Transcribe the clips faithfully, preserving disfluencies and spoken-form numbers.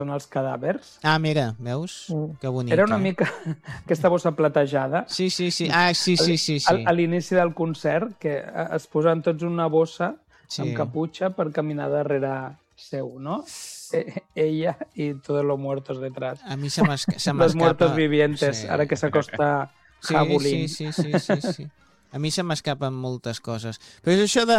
són els cadàvers. Ah, mira, veus? Mm. Que bonic. Era una mica aquesta bossa platejada. Sí, sí, sí. Ah, sí, sí, sí. sí. A, a l'inici del concert, que es posen tots una bossa sí. amb caputxa per caminar darrere seu, ¿no? Eh, ella y todos los muertos detrás. A mí se m'escapa... Los muertos vivientes, sí. Ara que s'acosta sí, Jabulín. Sí, sí, sí, sí, sí. A mi se m'escapen moltes coses. Però és això de...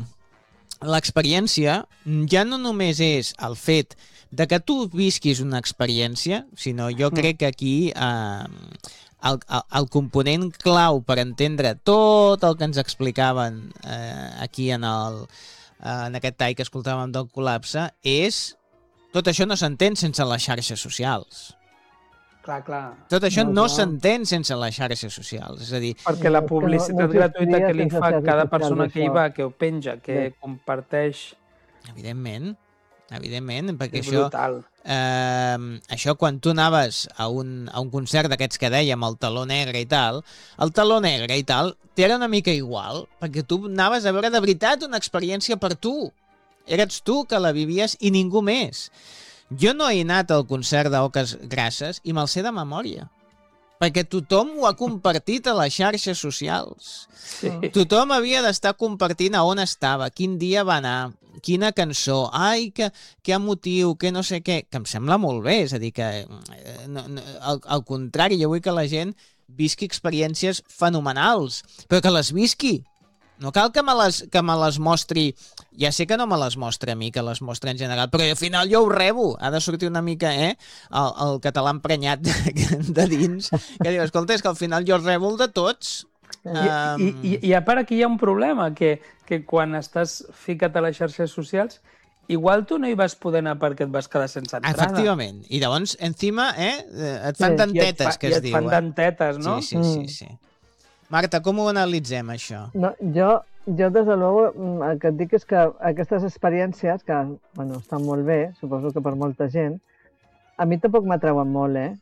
L'experiència ja no només és el fet de que tu visquis una experiència, sinó jo crec que aquí eh, el, el, el component clau per entendre tot el que ens explicaven eh, aquí en, el, eh, en aquest tall que escoltàvem del col·lapse és... Tot això no s'entén sense les xarxes socials. Clar, clar. Tot això no, no s'entén sense les xarxes socials. És a dir... Perquè la publicitat no, no gratuïta que li fa cada persona que hi va, que ho penja, que sí. comparteix... Evidentment, evidentment, perquè és això... brutal. Eh, això quan tu anaves a un, a un concert d'aquests que dèiem, el Taló Negre i tal, el Taló Negre i tal, t'era una mica igual, perquè tu anaves a veure de veritat una experiència per tu. Eres tu que la vivies i ningú més. Jo no he anat al concert d'Oques Grasses i me'l sé de memòria. Perquè tothom ho ha compartit a les xarxes socials. Sí. Tothom havia d'estar compartint a on estava, quin dia va anar, quina cançó, ai, que, que emotiu, que no sé què, que em sembla molt bé. És a dir, que no, no, al, al contrari, jo vull que la gent visqui experiències fenomenals, però que les visqui. No cal que me, les, que me les mostri... Ja sé que no me les mostra a mi, que les mostra en general, però al final jo ho rebo. Ha de sortir una mica, eh, el, el català emprenyat de, de dins, que diu, escolta, és que al final jo rebo el de tots. I, um... i, i, i a part aquí hi ha un problema, que, que quan estàs ficat a les xarxes socials, igual tu no hi vas poder anar perquè et vas quedar sense entrada. Efectivament. I llavors, encima, eh, et fan sí. dentetes, fa, que es diu. I et diu. fan dentetes, no? Sí, sí, sí, sí. Mm. Marta, com ho analitzem, això? No, jo, jo, des de luego, el que et dic és que aquestes experiències, que bueno, estan molt bé, suposo que per molta gent, a mi tampoc m'atreuen molt, eh?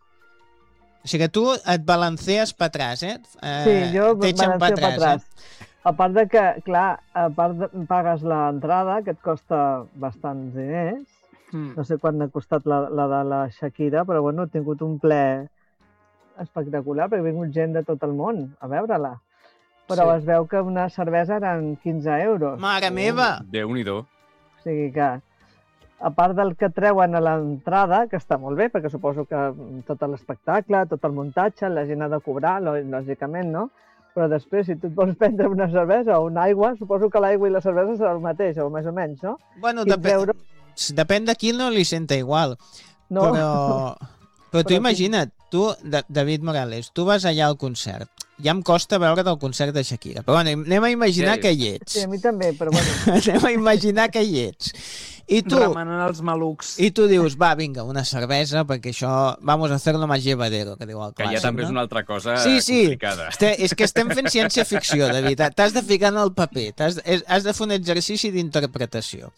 O sigui que tu et balancees per atràs, eh? eh sí, jo balanceo per atràs. Eh? A part de que, clar, a part de, pagues l'entrada, que et costa bastants diners, mm. no sé quan ha costat la, la de la Shakira, però bueno, he tingut un ple espectacular, perquè ha vingut gent de tot el món a veure-la. Però sí. Es veu que una cervesa eren quinze euros. Mare meva! Déu-n'hi-do. O sigui que, a part del que treuen a l'entrada, que està molt bé, perquè suposo que tot l'espectacle, tot el muntatge, la gent ha de cobrar, lògicament, no? Però després, si tu et vols prendre una cervesa o una aigua, suposo que l'aigua i la cervesa serà el mateix, o més o menys, no? Bueno, depèn, euros... depèn de qui no li senta igual. No. Però... Però tu imagina't, tu, David Morales, tu vas allà al concert. Ja em costa veure del concert de Shakira. Però bueno, anem a imaginar sí. que hi ets. Sí, a mi també, però bueno. Anem a imaginar que hi ets. I tu, remenant els malucs. I tu dius, va, vinga, una cervesa, perquè això, vamos a hacerlo más llevadero, que diu el clàssic, que ja també no? és una altra cosa sí, sí. complicada. Este, és que estem fent ciència-ficció, David. T'has de ficar en el paper, has, has de fer un exercici d'interpretació.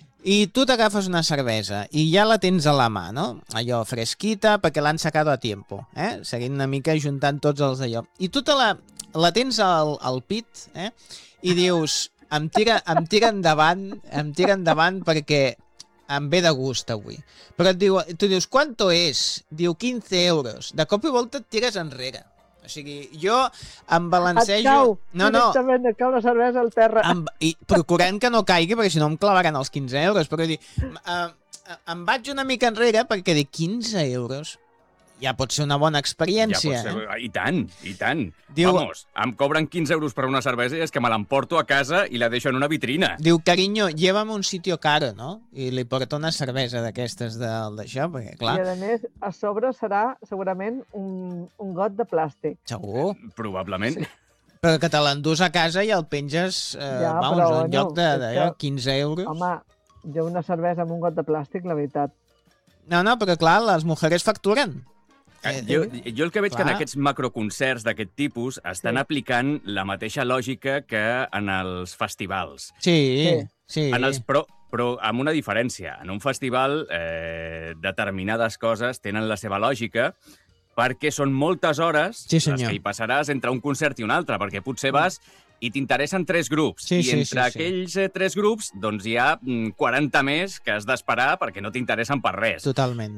I tu t'agafes una cervesa i ja la tens a la mà, no? Allò fresquita, perquè l'han sacado a tiempo, eh? Seguint una mica juntant tots els d'allò. I tu te la, la tens al, al pit, eh? I dius, em tira, em tira endavant, em tira endavant perquè em ve de gust avui. Però et diu, tu dius, ¿cuánto és? Diu, quinze euros. De cop i volta et tires enrere. O sigui, jo em balancejo... Et cau, no, no. directament, et cau la cervesa al terra. Em, i procurant que no caigui, perquè si no em clavaran els quinze euros. Però dir, uh, em vaig una mica enrere perquè dic, quinze euros ja pot ser una bona experiència. Ja pot ser, i tant, i tant. Diu, Vamos, em cobren quinze euros per una cervesa i és que me l'emporto a casa i la deixo en una vitrina. Diu, cariño, llévame un sitio caro, no? I li porta una cervesa d'aquestes d'això, perquè clar... I a més, a sobre serà segurament un, un got de plàstic. Segur. Probablement. Sí. Però que te l'endús a casa i el penges, eh, ja, vamos, però, en lloc de, de que, quinze euros. Home, jo una cervesa amb un got de plàstic, la veritat. No, no, però clar, les mujeres facturen. Eh, jo, jo el que veig clar. que en aquests macroconcerts d'aquest tipus estan sí. aplicant la mateixa lògica que en els festivals. Sí, sí. En els, però, però amb una diferència. En un festival, eh, determinades coses tenen la seva lògica perquè són moltes hores sí, les que hi passaràs entre un concert i un altre, perquè potser vas i t'interessen tres grups. Sí, I sí, entre sí, sí. aquells eh, tres grups, doncs hi ha mm, quaranta més que has d'esperar perquè no t'interessen per res. Totalment.